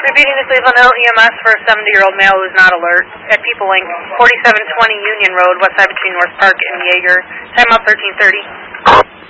Repeating to Cleveland Hill EMS for a 70-year-old male who is not alert at People Inc., 4720 Union Road, west side between North Park and Yeager. Time up 13:30.